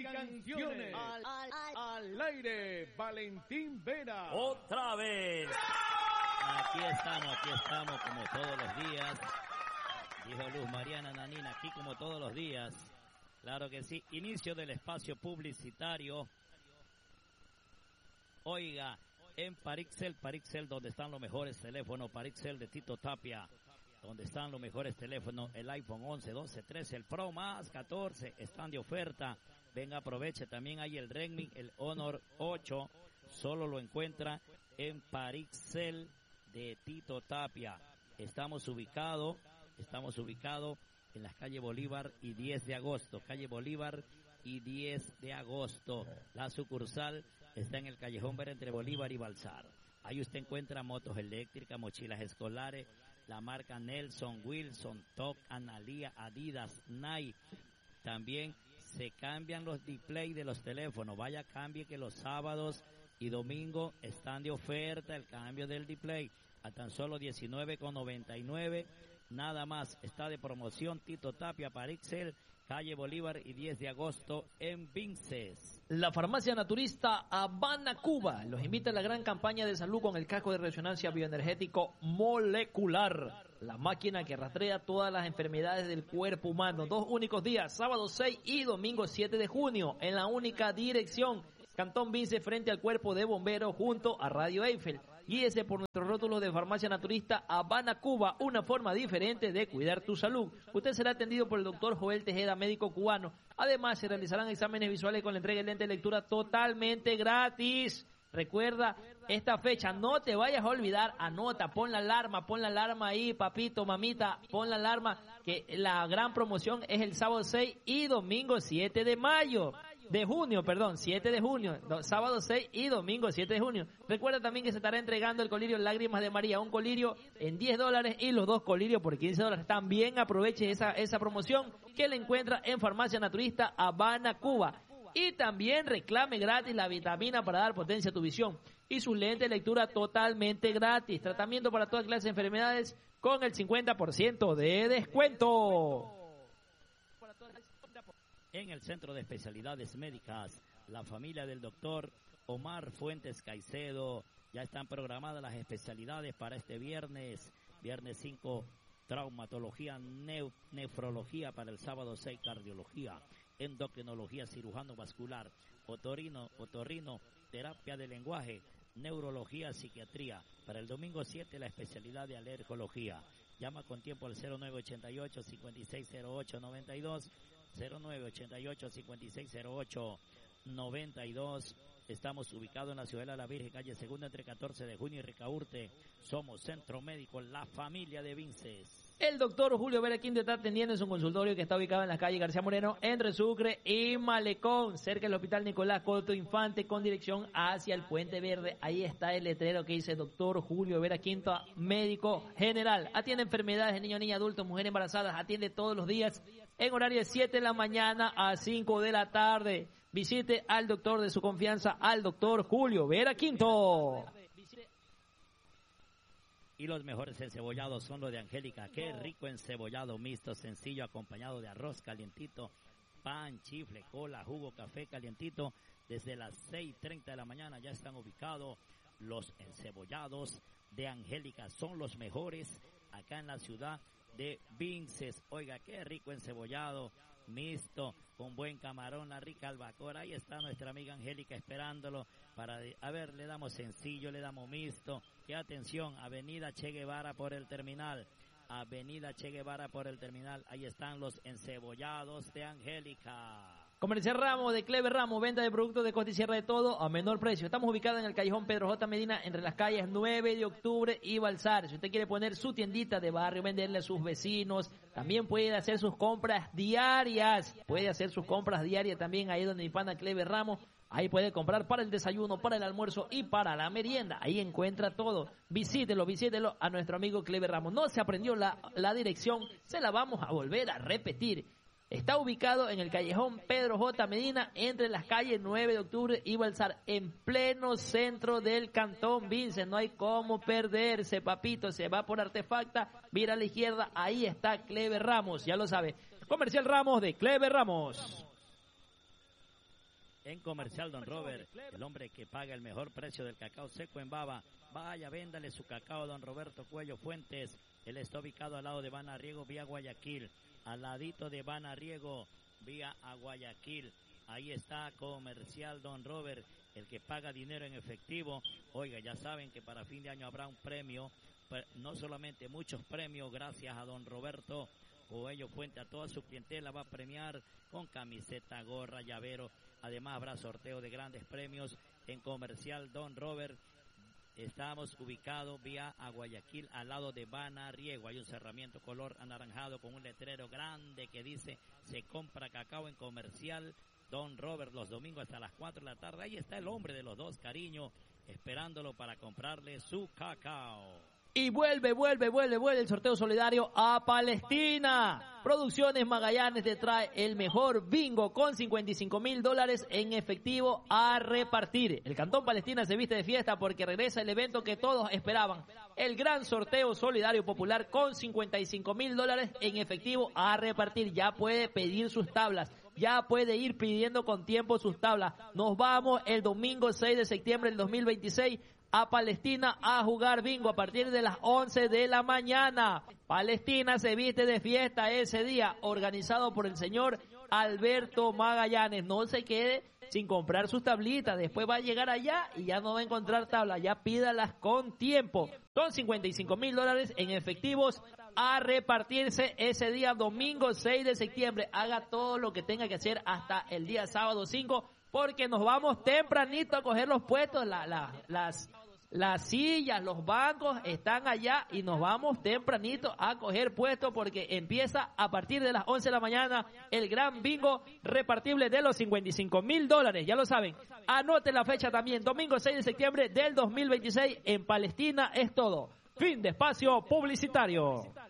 canciones. Al aire, Valentín Vera. Otra vez. Aquí estamos como todos los días. Dijo Luz Mariana Nanina, aquí como todos los días. Claro que sí. Inicio del espacio publicitario. Oiga, en Parixel, donde están los mejores teléfonos, Parixel de Tito Tapia, donde están los mejores teléfonos, el iPhone 11, 12, 13, el Pro más 14, están de oferta. Venga, aproveche, también hay el Redmi, el Honor 8, solo lo encuentra en Parixel de Tito Tapia. Estamos ubicados en las calle Bolívar y 10 de agosto, La sucursal está en el Callejón Vera entre Bolívar y Balsar. Ahí usted encuentra motos eléctricas, mochilas escolares, la marca Nelson, Wilson, TOC, Analia, Adidas, Nike. También se cambian los displays de los teléfonos. Vaya, cambie, que los sábados y domingos están de oferta el cambio del display a tan solo $19.99. Nada más, está de promoción Tito Tapia, Parixel, calle Bolívar y 10 de agosto en Vinces. La farmacia naturista Habana, Cuba, los invita a la gran campaña de salud con el casco de resonancia bioenergético molecular. La máquina que rastrea todas las enfermedades del cuerpo humano. 2 únicos días, sábado 6 y domingo 7 de junio, en la única dirección. Cantón Vinces, frente al cuerpo de bomberos, junto a Radio Eiffel. Guíese por nuestros rótulos de farmacia naturista Habana, Cuba, una forma diferente de cuidar tu salud. Usted será atendido por el doctor Joel Tejeda, médico cubano. Además, se realizarán exámenes visuales con la entrega de lente de lectura totalmente gratis. Recuerda esta fecha, no te vayas a olvidar, anota, pon la alarma ahí, papito, mamita, pon la alarma, que la gran promoción es el sábado 6 y domingo 7 de mayo. De junio, 7 de junio, sábado 6 y domingo 7 de junio. Recuerda también que se estará entregando el colirio Lágrimas de María, un colirio en $10 y los 2 colirios por $15. También aproveche esa promoción que le encuentra en Farmacia Naturista Habana, Cuba. Y también reclame gratis la vitamina para dar potencia a tu visión y sus lentes de lectura totalmente gratis. Tratamiento para toda clase de enfermedades con el 50% de descuento. En el Centro de Especialidades Médicas, la familia del doctor Omar Fuentes Caicedo, ya están programadas las especialidades para este viernes 5, traumatología, nefrología, para el sábado 6, cardiología, endocrinología, cirujano vascular, otorrino, terapia de lenguaje, neurología, psiquiatría. Para el domingo 7, la especialidad de alergología. Llama con tiempo al 0988-5608-92, 0988-5608-92. Estamos ubicados en la Ciudad de la Virgen, calle Segunda, entre 14 de junio y Ricaurte. Somos Centro Médico, la familia de Vinces. El doctor Julio Vera Quinto está atendiendo en su consultorio que está ubicado en la calle García Moreno, entre Sucre y Malecón, cerca del Hospital Nicolás Coto Infante, con dirección hacia el Puente Verde. Ahí está el letrero que dice doctor Julio Vera Quinto, médico general. Atiende enfermedades de niños, niñas, adultos, mujeres embarazadas. Atiende todos los días en horario de 7 de la mañana a 5 de la tarde. Visite al doctor de su confianza, al doctor Julio Vera Quinto. Y los mejores encebollados son los de Angélica. Qué rico encebollado mixto, sencillo, acompañado de arroz calientito, pan, chifle, cola, jugo, café calientito. Desde las 6:30 de la mañana ya están ubicados los encebollados de Angélica. Son los mejores acá en la ciudad de Vinces. Oiga, qué rico encebollado mixto, con buen camarón, la rica albacora. Ahí está nuestra amiga Angélica esperándolo para, le damos sencillo, le damos mixto. Que atención, Avenida Che Guevara por el terminal. Ahí están los encebollados de Angélica. Comercial Ramos de Clever Ramos, venta de productos de costa y sierra de todo a menor precio. Estamos ubicados en el callejón Pedro J. Medina, entre las calles 9 de octubre y Balsar. Si usted quiere poner su tiendita de barrio, venderle a sus vecinos, también puede hacer sus compras diarias. También ahí donde mi pana Clever Ramos. Ahí puede comprar para el desayuno, para el almuerzo y para la merienda. Ahí encuentra todo. Visítelo a nuestro amigo Clever Ramos. No se aprendió la dirección, se la vamos a volver a repetir. Está ubicado en el callejón Pedro J. Medina, entre las calles 9 de octubre y Balsar, en pleno centro del Cantón Vinces. No hay cómo perderse, papito. Se va por Artefacta, mira a la izquierda, ahí está Clever Ramos, ya lo sabe. Comercial Ramos de Clever Ramos. En Comercial Don Robert, el hombre que paga el mejor precio del cacao seco en baba. Vaya, véndale su cacao a Don Roberto Cuello Fuentes. Él está ubicado al lado de Banarriego, vía Guayaquil. Al ladito de Banarriego, vía a Guayaquil. Ahí está Comercial Don Robert, el que paga dinero en efectivo. Oiga, ya saben que para fin de año habrá un premio, no solamente muchos premios, gracias a Don Roberto Cuello Fuente. A toda su clientela va a premiar con camiseta, gorra, llavero. Además habrá sorteo de grandes premios en Comercial Don Robert. Estamos ubicados vía a Guayaquil, al lado de Banarriego. Hay un cerramiento color anaranjado con un letrero grande que dice: se compra cacao en Comercial Don Robert los domingos hasta las 4 de la tarde. Ahí está el hombre de los dos, Cariño, esperándolo para comprarle su cacao. Y vuelve el sorteo solidario a Palestina. Producciones Magallanes te trae el mejor bingo con $55,000 en efectivo a repartir. El Cantón Palestina se viste de fiesta porque regresa el evento que todos esperaban. El gran sorteo solidario popular con $55,000 en efectivo a repartir. Ya puede pedir sus tablas. Ya puede ir pidiendo con tiempo sus tablas. Nos vamos el domingo 6 de septiembre del 2026 a Palestina a jugar bingo a partir de las 11 de la mañana. Palestina se viste de fiesta ese día, organizado por el señor Alberto Magallanes. No se quede sin comprar sus tablitas, después va a llegar allá y ya no va a encontrar tablas, ya pídalas con tiempo. Son $55,000 en efectivos a repartirse ese día domingo 6 de septiembre. Haga todo lo que tenga que hacer hasta el día sábado 5, porque nos vamos tempranito a coger los puestos, las sillas, los bancos están allá y nos vamos tempranito a coger puestos porque empieza a partir de las 11 de la mañana el gran bingo repartible de los $55,000. Ya lo saben, anoten la fecha también, domingo 6 de septiembre del 2026 en Palestina es todo. Fin de espacio publicitario.